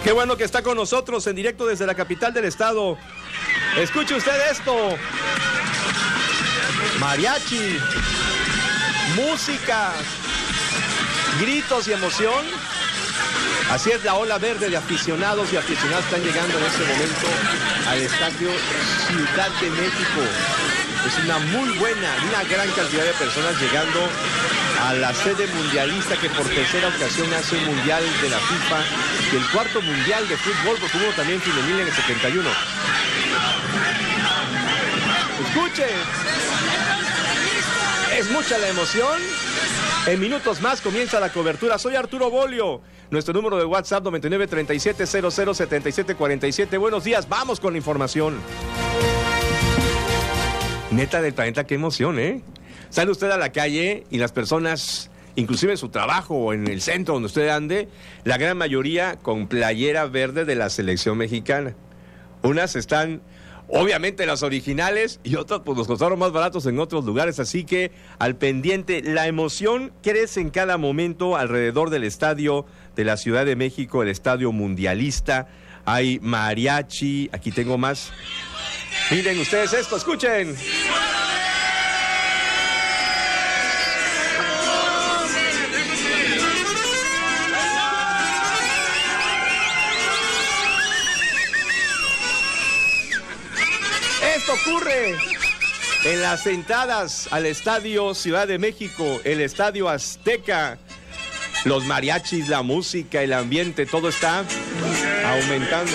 Qué bueno que está con nosotros en directo desde la capital del estado. Escuche usted esto. Mariachi, música, gritos y emoción. Así es la ola verde de aficionados y aficionadas están llegando en este momento al estadio Ciudad de México. Es una gran cantidad de personas llegando a la sede mundialista que por tercera ocasión hace un mundial de la FIFA y el cuarto mundial de fútbol, porque hubo también femenil en el 71. Escuche, es mucha la emoción. En minutos más comienza la cobertura. Soy Arturo Bolio. Nuestro número de WhatsApp 9937007747. Buenos días, vamos con la información. Neta del planeta, qué emoción, ¿eh? Sale usted a la calle y las personas, inclusive en su trabajo o en el centro donde usted ande, la gran mayoría con playera verde de la selección mexicana. Unas están, obviamente, las originales y otras pues los costaron más baratos en otros lugares, así que al pendiente, la emoción crece en cada momento alrededor del estadio de la Ciudad de México, el estadio mundialista. Hay mariachi, aquí tengo más. Miren ustedes esto, escuchen. Esto ocurre en las entradas al estadio Ciudad de México, el estadio Azteca. Los mariachis, la música, el ambiente, todo está aumentando.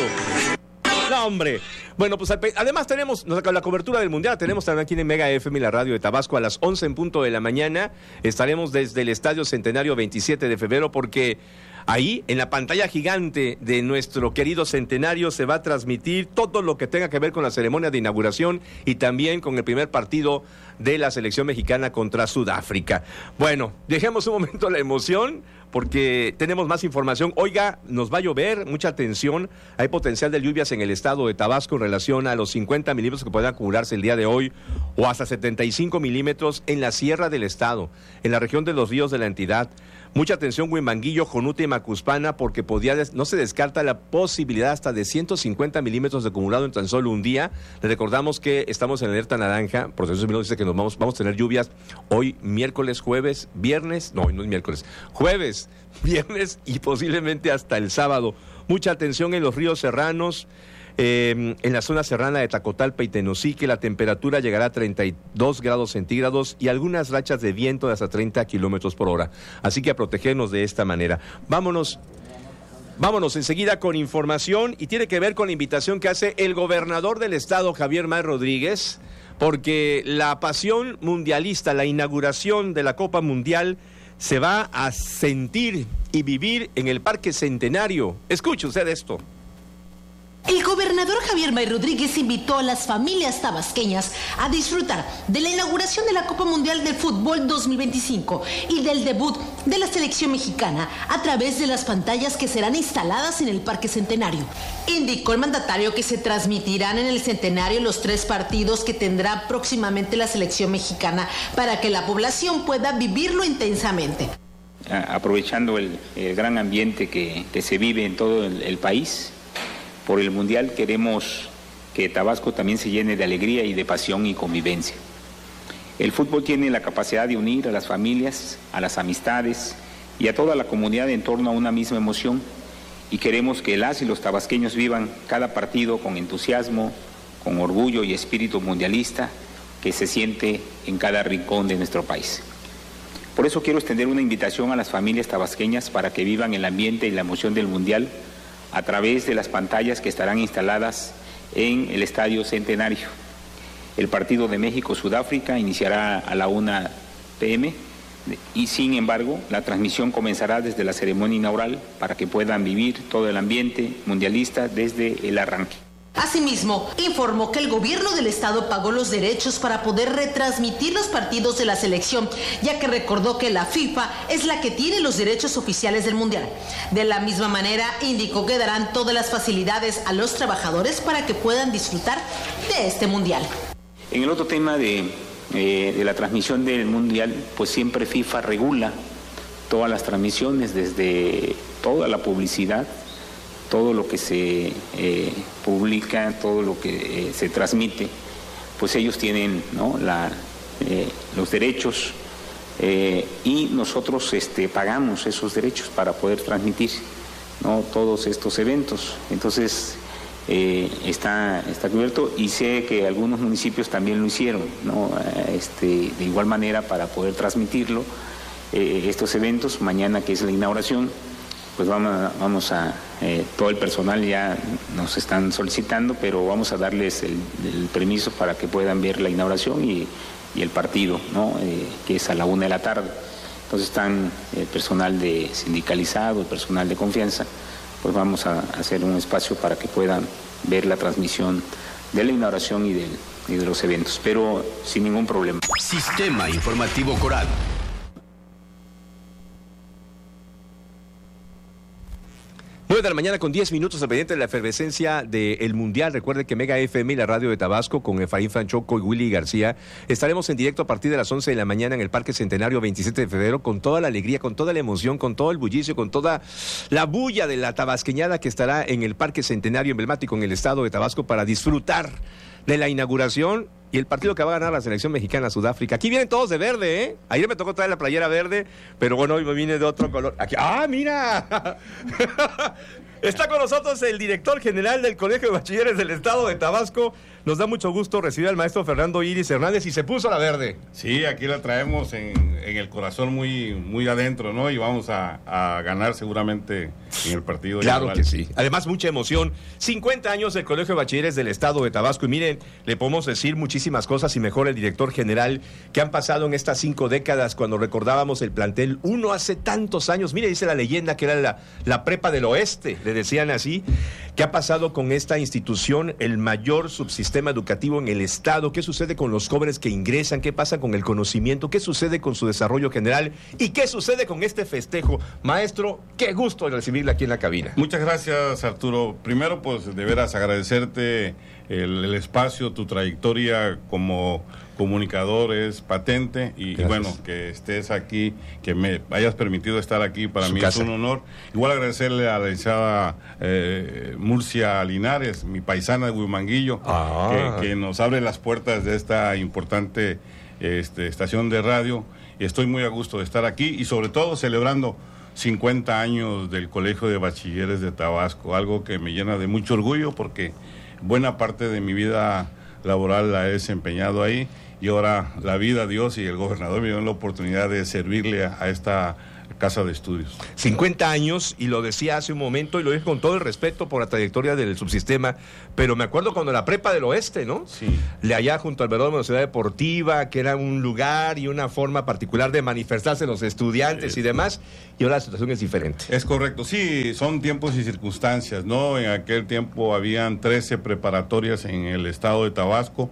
No, hombre. Bueno, pues además tenemos la cobertura del Mundial, tenemos también aquí en Mega FM y la radio de Tabasco a las 11 en punto de la mañana. Estaremos desde el Estadio Centenario 27 de febrero porque ahí, en la pantalla gigante de nuestro querido centenario, se va a transmitir todo lo que tenga que ver con la ceremonia de inauguración y también con el primer partido de la selección mexicana contra Sudáfrica. Bueno, dejemos un momento la emoción porque tenemos más información. Oiga, nos va a llover, mucha atención. Hay potencial de lluvias en el estado de Tabasco en relación a los 50 milímetros que pueden acumularse el día de hoy o hasta 75 milímetros en la sierra del estado, en la región de los ríos de la entidad. Mucha atención Huimbanguillo, Jonuta y Macuspana porque no se descarta la posibilidad hasta de 150 milímetros de acumulado en tan solo un día. Les recordamos que estamos en alerta naranja, por eso dice que vamos a tener lluvias hoy, miércoles, jueves, viernes, no es miércoles, jueves, viernes y posiblemente hasta el sábado. Mucha atención en los ríos serranos. En la zona serrana de Tacotalpa y Tenosique la temperatura llegará a 32 grados centígrados y algunas rachas de viento de hasta 30 kilómetros por hora. Así que a protegernos de esta manera. Vámonos enseguida con información y tiene que ver con la invitación que hace el gobernador del estado, Javier May Rodríguez, porque la pasión mundialista, la inauguración de la Copa Mundial se va a sentir y vivir en el Parque Centenario. Escuche usted esto. El gobernador Javier May Rodríguez invitó a las familias tabasqueñas a disfrutar de la inauguración de la Copa Mundial de Fútbol 2025 y del debut de la selección mexicana a través de las pantallas que serán instaladas en el Parque Centenario. Indicó el mandatario que se transmitirán en el Centenario los 3 partidos que tendrá próximamente la selección mexicana para que la población pueda vivirlo intensamente. Aprovechando el gran ambiente que se vive en todo el país, por el Mundial queremos que Tabasco también se llene de alegría y de pasión y convivencia. El fútbol tiene la capacidad de unir a las familias, a las amistades y a toda la comunidad en torno a una misma emoción y queremos que las y los tabasqueños vivan cada partido con entusiasmo, con orgullo y espíritu mundialista que se siente en cada rincón de nuestro país. Por eso quiero extender una invitación a las familias tabasqueñas para que vivan el ambiente y la emoción del Mundial a través de las pantallas que estarán instaladas en el Estadio Centenario. El partido de México-Sudáfrica iniciará a la 1 p.m. y sin embargo la transmisión comenzará desde la ceremonia inaugural para que puedan vivir todo el ambiente mundialista desde el arranque. Asimismo, informó que el gobierno del estado pagó los derechos para poder retransmitir los partidos de la selección, ya que recordó que la FIFA es la que tiene los derechos oficiales del Mundial. De la misma manera, indicó que darán todas las facilidades a los trabajadores para que puedan disfrutar de este Mundial. En el otro tema de la transmisión del Mundial, pues siempre FIFA regula todas las transmisiones, desde toda la publicidad, todo lo que se publica, todo lo que se transmite, pues ellos tienen, ¿no?, los derechos, y nosotros pagamos esos derechos para poder transmitir, ¿no?, todos estos eventos. Entonces está cubierto, y sé que algunos municipios también lo hicieron, ¿no?, de igual manera, para poder transmitirlo, estos eventos. Mañana, que es la inauguración, pues vamos a todo el personal ya nos están solicitando, pero vamos a darles el permiso para que puedan ver la inauguración y el partido, ¿no?, que es a la 1:00 p.m. Entonces están el personal sindicalizado, el personal de confianza, pues vamos a hacer un espacio para que puedan ver la transmisión de la inauguración y de los eventos, pero sin ningún problema. Sistema Informativo Coral. 9:10 a.m, al pendiente de la efervescencia del Mundial. Recuerde que Mega FM y la radio de Tabasco, con Efraín Franchoco y Willy García, estaremos en directo a partir de las 11 de la mañana en el Parque Centenario 27 de febrero, con toda la alegría, con toda la emoción, con todo el bullicio, con toda la bulla de la tabasqueñada que estará en el Parque Centenario emblemático en el estado de Tabasco para disfrutar de la inauguración y el partido que va a ganar la selección mexicana Sudáfrica. Aquí vienen todos de verde, ¿eh? Ayer me tocó traer la playera verde, pero bueno, hoy me vine de otro color. Aquí, ¡ah, mira! Está con nosotros el director general del Colegio de Bachilleres del Estado de Tabasco. Nos da mucho gusto recibir al maestro Fernando Iris Hernández, y se puso la verde. Sí, aquí la traemos en el corazón, muy adentro, ¿no? Y vamos a ganar seguramente en el partido. Claro que sí. Además, mucha emoción. 50 años del Colegio de Bachilleres del Estado de Tabasco. Y miren, le podemos decir muchísimas cosas, y mejor el director general, que han pasado en estas 5 décadas, cuando recordábamos el plantel 1 hace tantos años. Mire, dice la leyenda que era la prepa del oeste, le decían así. ¿Qué ha pasado con esta institución, el mayor subsistema educativo en el estado? ¿Qué sucede con los jóvenes que ingresan? ¿Qué pasa con el conocimiento? ¿Qué sucede con su desarrollo general? ¿Y qué sucede con este festejo? Maestro, qué gusto recibirle aquí en la cabina. Muchas gracias, Arturo. Primero, pues, de veras agradecerte el espacio, tu trayectoria como comunicador es patente, y bueno, que estés aquí, que me hayas permitido estar aquí, para mí es un honor. Igual agradecerle a la licenciada Murcia Linares, mi paisana de Huimanguillo, que nos abre las puertas de esta importante estación de radio, y estoy muy a gusto de estar aquí, y sobre todo celebrando 50 años del Colegio de Bachilleres de Tabasco, algo que me llena de mucho orgullo, porque buena parte de mi vida laboral la he desempeñado ahí, y ahora la vida, Dios y el gobernador me dieron la oportunidad de servirle a esta casa de estudios. 50 años, y lo decía hace un momento, y lo dije con todo el respeto por la trayectoria del subsistema, pero me acuerdo cuando la prepa del oeste, ¿no? Sí. De allá junto al Velódromo de la Ciudad Deportiva, que era un lugar y una forma particular de manifestarse los estudiantes y demás, y ahora la situación es diferente. Es correcto, sí, son tiempos y circunstancias, ¿no? En aquel tiempo habían 13 preparatorias en el estado de Tabasco,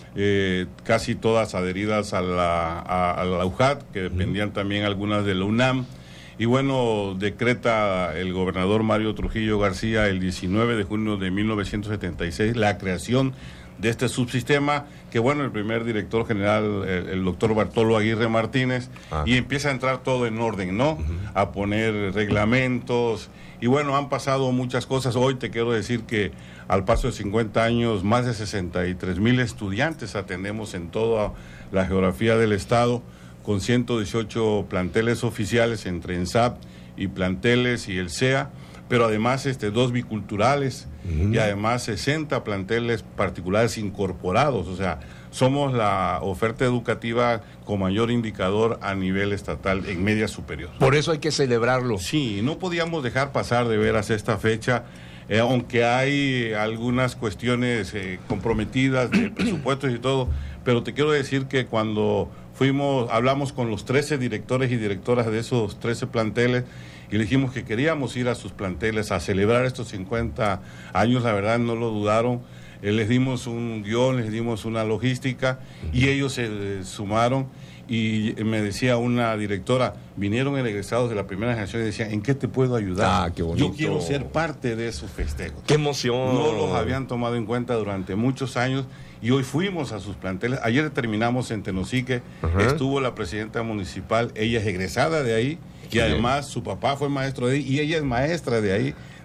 casi todas adheridas a la UJAT, que dependían también algunas de la UNAM. Y bueno, decreta el gobernador Mario Trujillo García el 19 de junio de 1976 la creación de este subsistema, que bueno, el primer director general, el doctor Bartolo Aguirre Martínez, y empieza a entrar todo en orden, ¿no? A poner reglamentos, y bueno, han pasado muchas cosas. Hoy te quiero decir que al paso de 50 años, más de 63,000 estudiantes atendemos en toda la geografía del estado, con 118 planteles oficiales entre ENSAP y planteles y el CEA, pero además 2 biculturales, y además 60 planteles particulares incorporados. O sea, somos la oferta educativa con mayor indicador a nivel estatal en media superior. Por eso hay que celebrarlo. Sí, no podíamos dejar pasar de veras esta fecha, aunque hay algunas cuestiones comprometidas de presupuestos y todo, pero te quiero decir que cuando hablamos con los 13 directores y directoras de esos 13 planteles, y le dijimos que queríamos ir a sus planteles a celebrar estos 50 años, la verdad no lo dudaron. Les dimos un guión, les dimos una logística, y ellos se sumaron. Y me decía una directora, vinieron egresados de la primera generación y decían, ¿en qué te puedo ayudar? Qué bonito. Yo quiero ser parte de esos festejos. ¡Qué emoción! No los habían tomado en cuenta durante muchos años, y hoy fuimos a sus planteles. Ayer terminamos en Tenosique, estuvo la presidenta municipal, ella es egresada de ahí, y además su papá fue maestro de ahí, y ella es maestra de ahí,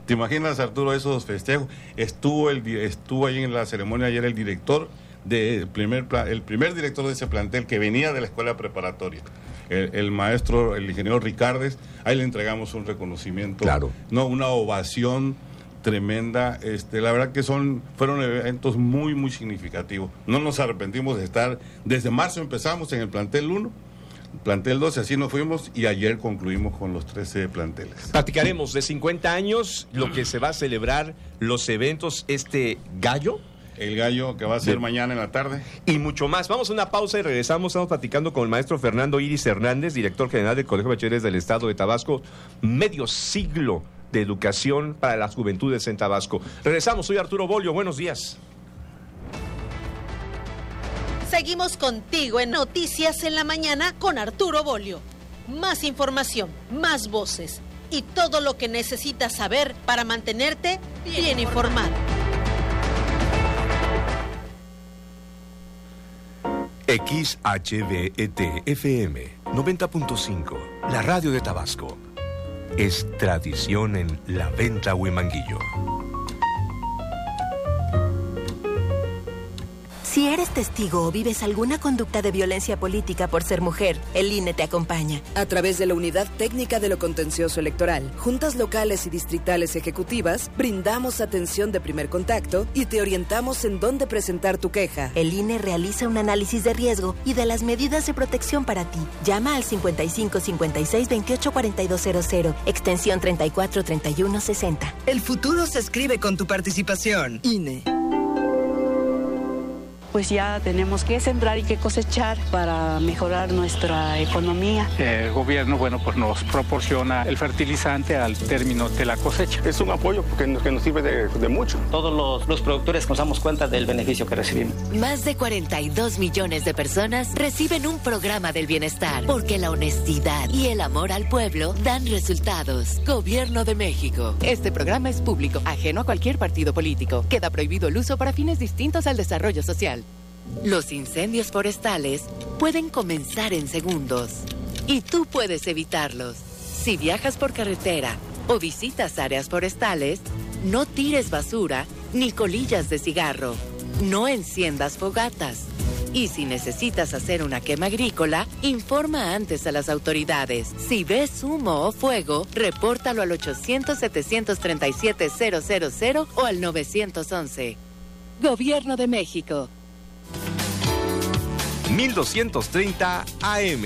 ¿Te imaginas, Arturo, esos festejos? Estuvo ahí en la ceremonia ayer el director el primer director de ese plantel que venía de la escuela preparatoria, el maestro, el ingeniero Ricardes. Ahí le entregamos un reconocimiento, claro, no, una ovación tremenda. La verdad que fueron eventos muy, muy significativos. No nos arrepentimos de estar, desde marzo empezamos en el plantel 1, plantel 12, así nos fuimos, y ayer concluimos con los 13 planteles. Platicaremos de 50 años, lo que se va a celebrar, los eventos, gallo. El gallo que va a ser mañana en la tarde. Y mucho más. Vamos a una pausa y regresamos. Estamos platicando con el maestro Fernando Iris Hernández, director general del Colegio de Bachilleres del Estado de Tabasco. Medio siglo de educación para las juventudes en Tabasco. Regresamos, soy Arturo Bolio, buenos días. Seguimos contigo en Noticias en la Mañana con Arturo Bolio. Más información, más voces y todo lo que necesitas saber para mantenerte bien informado. XHVET-FM 90.5, la radio de Tabasco. Es tradición en La Venta Huimanguillo. Si eres testigo o vives alguna conducta de violencia política por ser mujer, el INE te acompaña. A través de la Unidad Técnica de lo Contencioso Electoral, juntas locales y distritales ejecutivas, brindamos atención de primer contacto y te orientamos en dónde presentar tu queja. El INE realiza un análisis de riesgo y de las medidas de protección para ti. Llama al 55 56 28 4200, extensión 34 31 60. El futuro se escribe con tu participación. INE. Pues ya tenemos que sembrar y que cosechar para mejorar nuestra economía. El gobierno, pues nos proporciona el fertilizante al término de la cosecha. Es un apoyo porque nos sirve de mucho. Todos los productores nos damos cuenta del beneficio que recibimos. Más de 42 millones de personas reciben un programa del bienestar, porque la honestidad y el amor al pueblo dan resultados. Gobierno de México. Este programa es público, ajeno a cualquier partido político. Queda prohibido el uso para fines distintos al desarrollo social. Los incendios forestales pueden comenzar en segundos y tú puedes evitarlos. Si viajas por carretera o visitas áreas forestales, no tires basura ni colillas de cigarro. No enciendas fogatas. Y si necesitas hacer una quema agrícola, informa antes a las autoridades. Si ves humo o fuego, repórtalo al 800-737-000 o al 911. Gobierno de México. 1230 AM.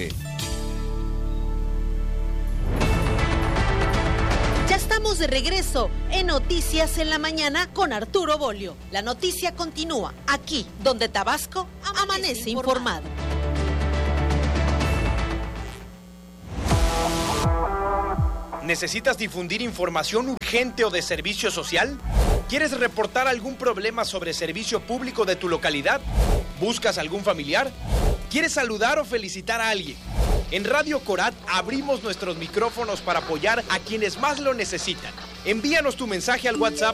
Ya estamos de regreso en Noticias en la Mañana con Arturo Bolio. La noticia continúa aquí, donde Tabasco amanece informado. ¿Necesitas difundir información urgente o de servicio social? ¿Quieres reportar algún problema sobre servicio público de tu localidad? ¿Buscas algún familiar? ¿Quieres saludar o felicitar a alguien? En Radio Corat abrimos nuestros micrófonos para apoyar a quienes más lo necesitan. Envíanos tu mensaje al WhatsApp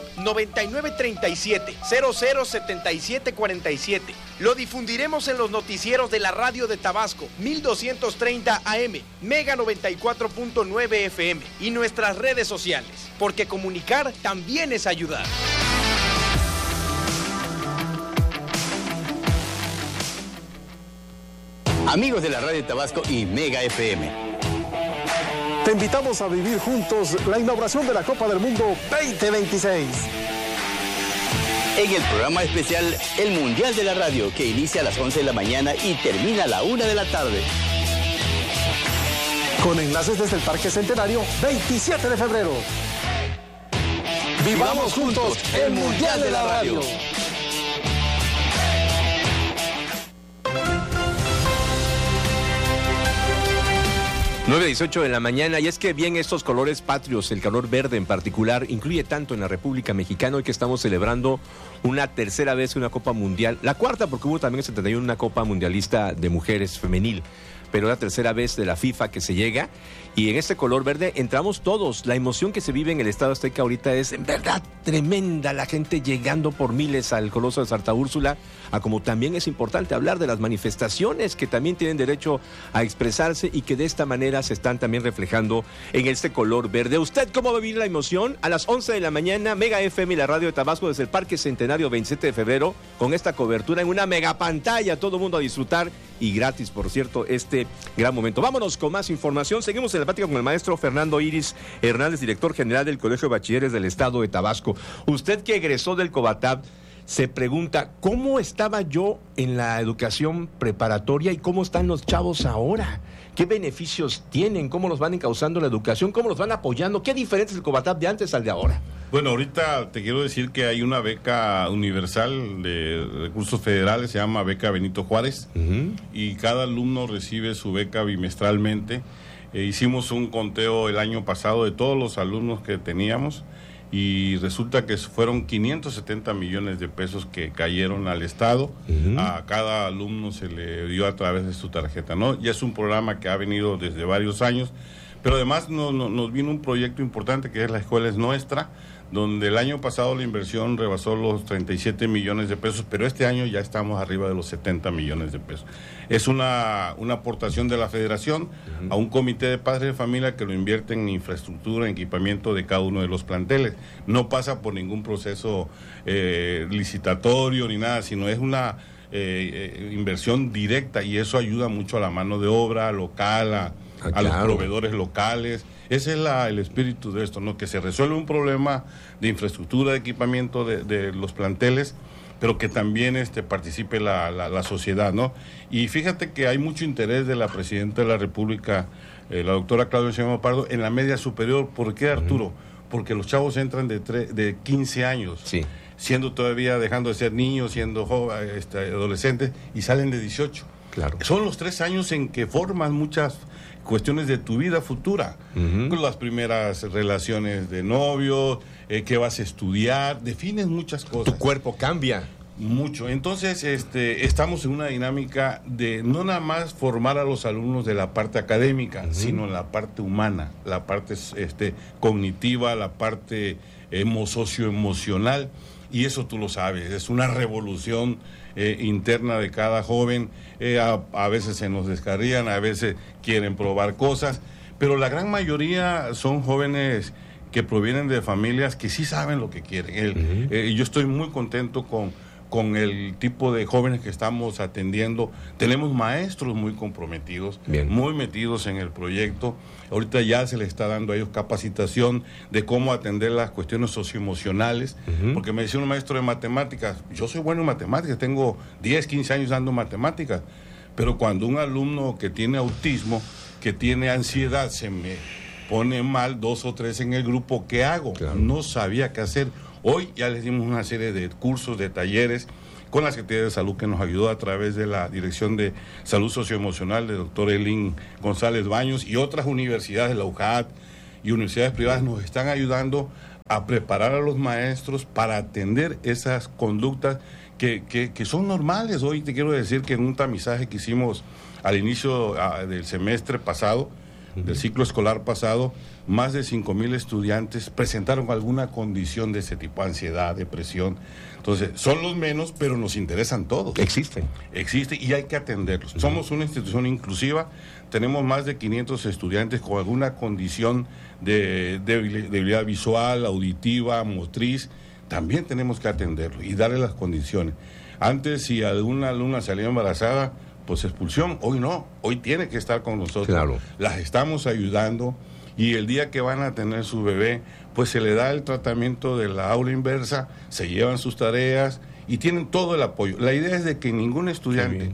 9937-007747. Lo difundiremos en los noticieros de la radio de Tabasco, 1230 AM, Mega 94.9 FM y nuestras redes sociales, porque comunicar también es ayudar. Amigos de la radio de Tabasco y Mega FM, te invitamos a vivir juntos la inauguración de la Copa del Mundo 2026. En el programa especial El Mundial de la Radio, que inicia a las 11 de la mañana y termina a la 1 de la tarde. Con enlaces desde el Parque Centenario, 27 de febrero. Vivamos juntos el Mundial de la Radio. 9:18 de la mañana, y es que bien estos colores patrios, el color verde en particular, incluye tanto en la República Mexicana. Hoy que estamos celebrando una tercera vez una Copa Mundial, la cuarta porque hubo también en 71 una Copa Mundialista de Mujeres femenil. pero la tercera vez de la FIFA que se llega, y en este color verde entramos todos. La emoción que se vive en el Estadio Azteca ahorita es en verdad tremenda, la gente llegando por miles al Coloso de Santa Úrsula, a como también es importante hablar de las manifestaciones que también tienen derecho a expresarse y que de esta manera se están también reflejando en este color verde. ¿Usted cómo va a vivir la emoción? A las 11 de la mañana, Mega FM y la Radio de Tabasco desde el Parque Centenario 27 de febrero, con esta cobertura en una mega pantalla, todo el mundo a disfrutar y gratis, por cierto, este gran momento. Vámonos con más información. Seguimos en la plática con el maestro Fernando Iris Hernández, director general del Colegio de Bachilleres del Estado de Tabasco. Usted que egresó del COBATAB se pregunta, ¿cómo estaba yo en la educación preparatoria y cómo están los chavos ahora? ¿Qué beneficios tienen? ¿Cómo los van encauzando la educación? ¿Cómo los van apoyando? ¿Qué diferencia es el COBATAB de antes al de ahora? Bueno, ahorita te quiero decir que hay una beca universal de recursos federales, se llama Beca Benito Juárez, y cada alumno recibe su beca bimestralmente. Hicimos un conteo el año pasado de todos los alumnos que teníamos y resulta que fueron 570 millones de pesos que cayeron al Estado. A cada alumno se le dio a través de su tarjeta, ¿no? Y es un programa que ha venido desde varios años, pero además nos vino un proyecto importante que es La Escuela es Nuestra, donde el año pasado la inversión rebasó los 37 millones de pesos, pero este año ya estamos arriba de los 70 millones de pesos. Es una aportación de la Federación a un comité de padres de familia que lo invierte en infraestructura, en equipamiento de cada uno de los planteles. No pasa por ningún proceso licitatorio ni nada, sino es una inversión directa y eso ayuda mucho a la mano de obra local, a los proveedores locales. Ese es el espíritu de esto, ¿no? Que se resuelve un problema de infraestructura, de equipamiento de los planteles, pero que también participe la sociedad, ¿no? Y fíjate que hay mucho interés de la Presidenta de la República, la doctora Claudia Sheinbaum Pardo, en la media superior. ¿Por qué, Arturo? Porque los chavos entran de 15 años, siendo todavía, dejando de ser niños, siendo adolescentes, y salen de 18. Claro. Son los 3 años en que forman muchas cuestiones de tu vida futura, con las primeras relaciones de novio, qué vas a estudiar, defines muchas cosas. Tu cuerpo cambia. Mucho. Entonces, estamos en una dinámica de no nada más formar a los alumnos de la parte académica, sino la parte humana, la parte cognitiva, la parte socioemocional, y eso tú lo sabes, es una revolución interna de cada joven. A veces se nos descarrían, a veces quieren probar cosas, pero la gran mayoría son jóvenes que provienen de familias que sí saben lo que quieren. Yo estoy muy contento con el tipo de jóvenes que estamos atendiendo. Tenemos maestros muy comprometidos, muy metidos en el proyecto. Ahorita ya se les está dando a ellos capacitación de cómo atender las cuestiones socioemocionales, porque me decía un maestro de matemáticas, yo soy bueno en matemáticas, tengo 10, 15 años dando matemáticas, pero cuando un alumno que tiene autismo, que tiene ansiedad, se me pone mal 2 o 3 en el grupo, ¿qué hago? Claro. No sabía qué hacer. Hoy ya les dimos una serie de cursos, de talleres, con la Secretaría de Salud que nos ayudó a través de la Dirección de Salud Socioemocional del doctor Elín González Baños, y otras universidades, la UJAT y universidades privadas, nos están ayudando a preparar a los maestros para atender esas conductas que son normales. Hoy te quiero decir que en un tamizaje que hicimos al inicio del semestre pasado, del ciclo escolar pasado, más de 5,000 estudiantes presentaron alguna condición de ese tipo, ansiedad, depresión. Entonces, son los menos, pero nos interesan todos. Existen y hay que atenderlos. Somos una institución inclusiva, tenemos más de 500 estudiantes con alguna condición de debilidad visual, auditiva, motriz. También tenemos que atenderlos y darle las condiciones. Antes, si alguna alumna salía embarazada, pues expulsión. Hoy no, hoy tiene que estar con nosotros. Claro. Las estamos ayudando, y el día que van a tener su bebé, pues se le da el tratamiento de la aula inversa, se llevan sus tareas y tienen todo el apoyo. La idea es de que ningún estudiante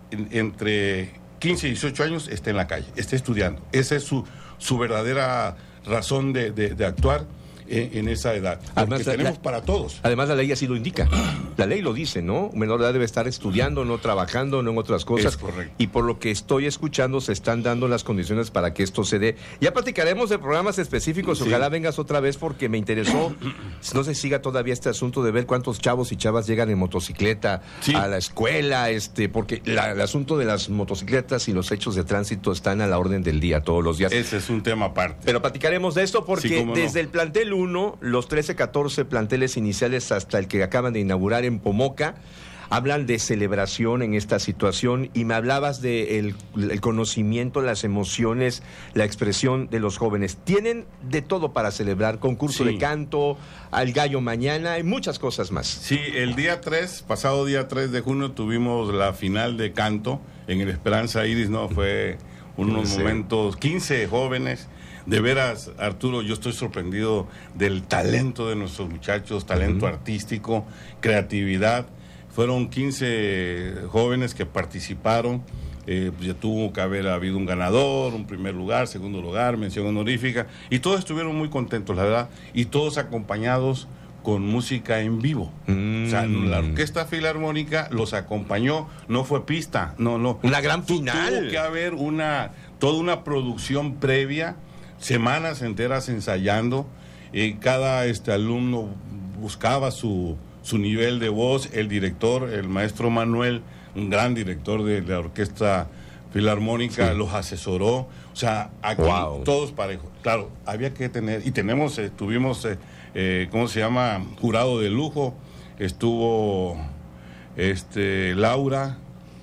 entre 15 y 18 años esté en la calle, esté estudiando. Esa es su verdadera razón de actuar. en esa edad. Además, tenemos para todos. Además, la ley así lo indica. La ley lo dice, ¿no? Un menor de edad debe estar estudiando, no trabajando, no en otras cosas. Es correcto. Y por lo que estoy escuchando, se están dando las condiciones para que esto se dé. Ya platicaremos de programas específicos. Sí. Ojalá vengas otra vez porque me interesó. No se siga todavía este asunto de ver cuántos chavos y chavas llegan en motocicleta a la escuela, porque el asunto de las motocicletas y los hechos de tránsito están a la orden del día todos los días. Ese es un tema aparte. Pero platicaremos de esto porque Sí, desde el plantel 1, los 13, 14 planteles iniciales hasta el que acaban de inaugurar en Pomoca, hablan de celebración en esta situación y me hablabas de el conocimiento, las emociones, la expresión de los jóvenes. Tienen de todo para celebrar, concurso de canto, al gallo mañana y muchas cosas más. Sí, el pasado día 3 de junio tuvimos la final de canto en el Esperanza Iris, ¿no? Fue unos momentos, 15 jóvenes. De veras, Arturo, yo estoy sorprendido del talento de nuestros muchachos, talento artístico, creatividad. Fueron 15 jóvenes que participaron, ya tuvo que haber habido un ganador, un primer lugar, segundo lugar, mención honorífica, y todos estuvieron muy contentos, la verdad, y todos acompañados con música en vivo. O sea, la Orquesta Filarmónica los acompañó, no fue pista, no. Una gran final. Tuvo que haber toda una producción previa, semanas enteras ensayando, cada alumno buscaba su nivel de voz. El director, el maestro Manuel, un gran director de la Orquesta Filarmónica, los asesoró. O sea, aquí todos parejos. Claro, había que tener, y tuvimos, ¿cómo se llama? Jurado de lujo. Estuvo Laura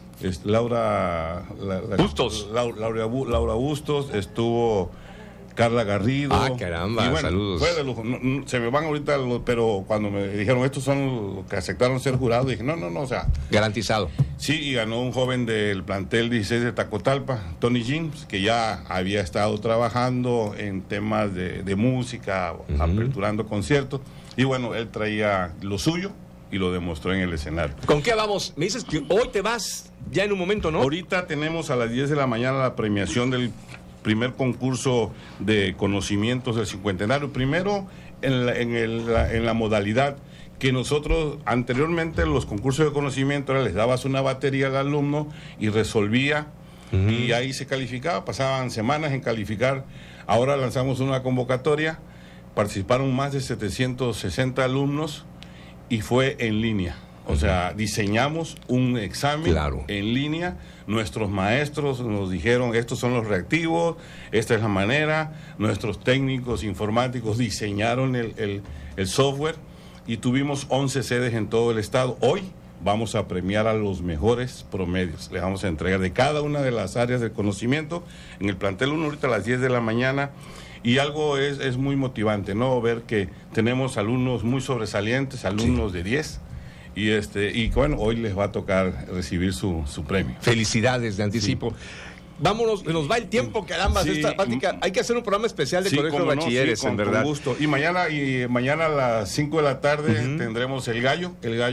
Bustos. Laura Bustos, estuvo Carla Garrido. Caramba, y bueno, saludos. Fue de lujo. No, se me van ahorita, pero cuando me dijeron estos son los que aceptaron ser jurados, dije, no, o sea. Garantizado. Sí, y ganó un joven del plantel 16 de Tacotalpa, Tony James, que ya había estado trabajando en temas de música, aperturando conciertos, y bueno, él traía lo suyo y lo demostró en el escenario. ¿Con qué vamos? Me dices que hoy te vas ya en un momento, ¿no? Ahorita tenemos a las 10 de la mañana la premiación del primer concurso de conocimientos del cincuentenario. Primero, en la modalidad que nosotros anteriormente en los concursos de conocimiento les dabas una batería al alumno y resolvía, y ahí se calificaba, pasaban semanas en calificar. Ahora lanzamos una convocatoria, participaron más de 760 alumnos y fue en línea. O sea, diseñamos un examen en línea. Nuestros maestros nos dijeron, estos son los reactivos, esta es la manera. Nuestros técnicos informáticos diseñaron el software y tuvimos 11 sedes en todo el estado. Hoy vamos a premiar a los mejores promedios. Les vamos a entregar de cada una de las áreas del conocimiento en el plantel 1 ahorita a las 10 de la mañana. Y algo es muy motivante, ¿no? Ver que tenemos alumnos muy sobresalientes, alumnos de 10. Y bueno, hoy les va a tocar recibir su premio. Felicidades de anticipo. Vámonos, nos va el tiempo, caramba, de esta plática. Hay que hacer un programa especial de colegio de bachilleres, en verdad. Con gusto. Y mañana a las 5 de la tarde tendremos el gallo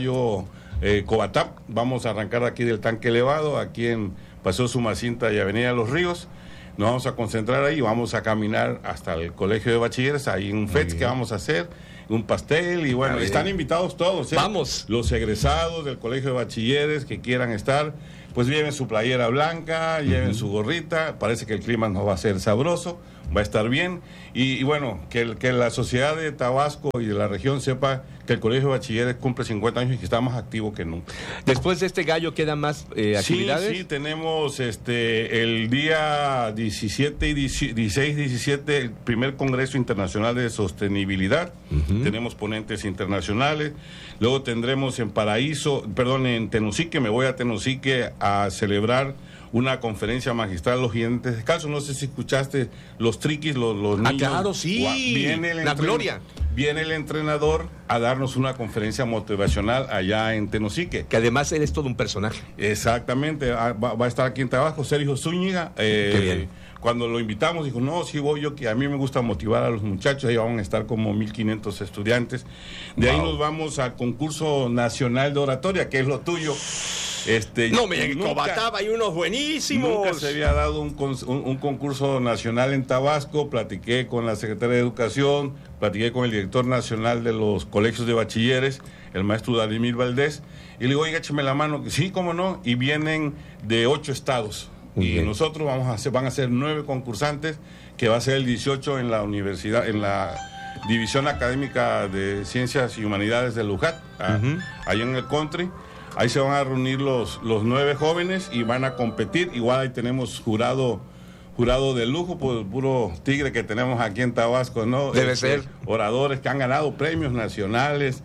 Cobatap. Vamos a arrancar aquí del tanque elevado, aquí en Paseo Sumacinta y Avenida Los Ríos. Nos vamos a concentrar ahí, vamos a caminar hasta el colegio de bachilleres, hay un fest que vamos a hacer, un pastel, y bueno, están invitados todos. Vamos. Los egresados del colegio de bachilleres que quieran estar, pues lleven su playera blanca, lleven su gorrita, parece que el clima nos va a ser sabroso, va a estar bien, y bueno, que la sociedad de Tabasco y de la región sepa que el colegio de bachilleres cumple 50 años y que está más activo que nunca. Después de este gallo, ¿quedan más actividades? Sí, tenemos el día 17 y 16, 17, el primer Congreso Internacional de Sostenibilidad. Tenemos ponentes internacionales. Luego tendremos en Tenosique, me voy a Tenosique a celebrar una conferencia magistral, los gigantes descalzos. No sé si escuchaste los triquis, los niños. Claro, sí. La gloria. Viene el entrenador a darnos una conferencia motivacional allá en Tenosique. Que además él es todo un personaje. Exactamente. Va a estar aquí en Tabasco, Sergio Zúñiga. Qué bien. Cuando lo invitamos, dijo, no, sí voy yo, que a mí me gusta motivar a los muchachos. Ahí van a estar como 1,500 estudiantes. De ahí nos vamos al concurso nacional de oratoria, que es lo tuyo. No, mira, en Cobatap hay unos buenísimos. Nunca se había dado un concurso nacional en Tabasco. Platiqué con la Secretaría de Educación, platiqué con el director nacional de los colegios de bachilleres, el maestro Vladimir Valdés, y le digo, oiga, écheme la mano. Sí, cómo no, y vienen de 8 estados. Muy bien. Nosotros van a ser 9 concursantes, que va a ser el 18 en la universidad, en la División Académica de Ciencias y Humanidades de Lujat, ahí en el country. Ahí se van a reunir los 9 jóvenes y van a competir. Igual ahí tenemos jurado de lujo, pues el puro tigre que tenemos aquí en Tabasco, ¿no? Debe ser. Oradores que han ganado premios nacionales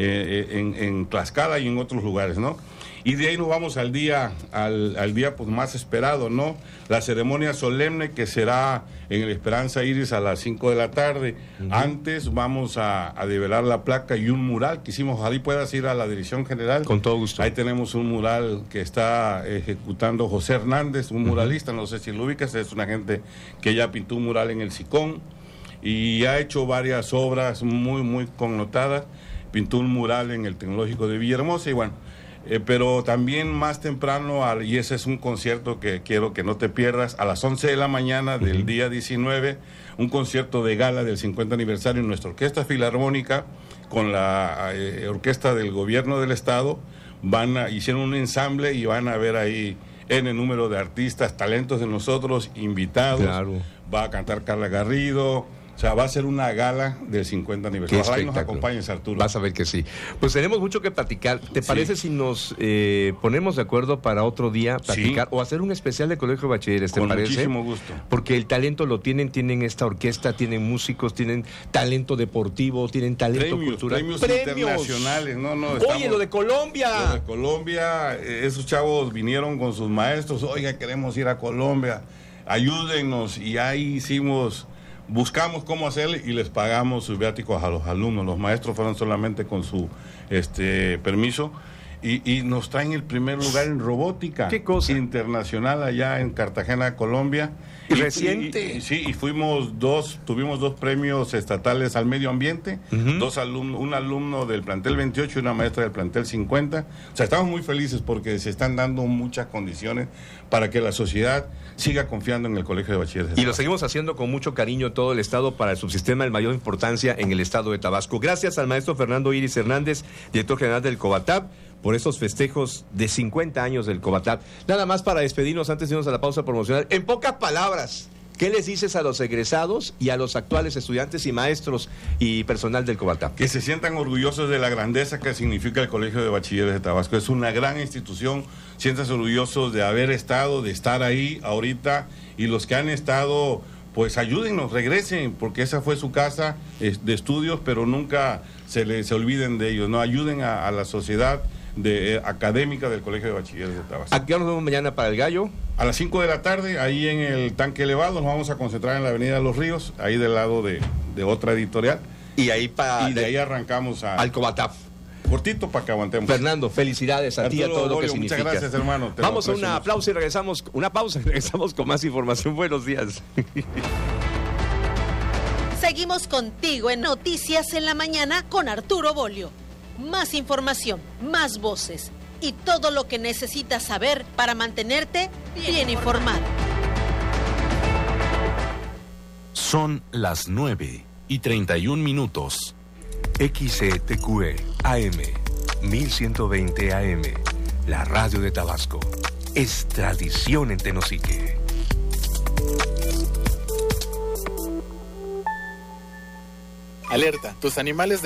en Tlaxcala y en otros lugares, ¿no? Y de ahí nos vamos al día pues más esperado, ¿no? La ceremonia solemne, que será en el Esperanza Iris a las 5 de la tarde. Antes vamos a develar la placa y un mural que hicimos. Ojalá puedas ir a la dirección general. Con todo gusto. Ahí tenemos un mural que está ejecutando José Hernández, un muralista, no sé si lo ubicas, es una gente que ya pintó un mural en el Sicón y ha hecho varias obras muy, muy connotadas. Pintó un mural en el Tecnológico de Villahermosa y bueno, pero también más temprano, y ese es un concierto que quiero que no te pierdas, a las 11 de la mañana del día 19, un concierto de gala del 50 aniversario en nuestra Orquesta Filarmónica, con la orquesta del gobierno del estado. Hicieron un ensamble y van a ver ahí N número de artistas, talentos de nosotros, invitados. Claro. Va a cantar Carla Garrido. O sea, va a ser una gala del 50 aniversario. Ojalá y nos acompañes, Arturo. Vas a ver que sí. Pues tenemos mucho que platicar. ¿Te parece si nos ponemos de acuerdo para otro día platicar o hacer un especial de Colegio de Bachilleres? ¿Te parece? Muchísimo gusto. Porque el talento lo tienen esta orquesta, tienen músicos, tienen talento deportivo, tienen talento cultural. Premios internacionales. Oye, lo de Colombia. Lo de Colombia, esos chavos vinieron con sus maestros. Oiga, queremos ir a Colombia. Ayúdennos. Y ahí buscamos cómo hacerle y les pagamos sus viáticos a los alumnos. Los maestros fueron solamente con su permiso y nos traen el primer lugar en robótica. ¿Qué cosa? Internacional allá en Cartagena, Colombia. ¿Y reciente? Y tuvimos 2 premios estatales al medio ambiente, un alumno del plantel 28 y una maestra del plantel 50. O sea, estamos muy felices porque se están dando muchas condiciones para que la sociedad siga confiando en el Colegio de Bachilleres. Y lo seguimos haciendo con mucho cariño en todo el estado para el subsistema de mayor importancia en el estado de Tabasco. Gracias al maestro Fernando Iris Hernández, director general del Cobatap, por estos festejos de 50 años del Cobatap. Nada más para despedirnos antes de irnos a la pausa promocional. En pocas palabras, ¿qué les dices a los egresados y a los actuales estudiantes y maestros y personal del Cobatap? Que se sientan orgullosos de la grandeza que significa el Colegio de Bachilleres de Tabasco. Es una gran institución. Siéntanse orgullosos de haber estado, de estar ahí ahorita, y los que han estado, pues ayúdennos, regresen, porque esa fue su casa de estudios, pero nunca se olviden de ellos, ¿no? Ayuden a la sociedad académica del Colegio de Bachilleres de Tabasco. ¿A qué hora nos vemos mañana para el Gallo? A las 5 de la tarde, ahí en el tanque elevado. Nos vamos a concentrar en la Avenida de los Ríos, ahí del lado de otra editorial. Y ahí de ahí arrancamos al Cobatap. Cortito para que aguantemos. Fernando, felicidades a ti y a todo lo que significa. Muchas gracias, hermano. Vamos a una pausa y regresamos con más información. Buenos días. Seguimos contigo en Noticias en la Mañana con Arturo Bolio. Más información, más voces y todo lo que necesitas saber para mantenerte bien informado. Son las 9:31. XCTQE AM 1120 AM, la radio de Tabasco. Es tradición en Tenosique. Alerta, tus animales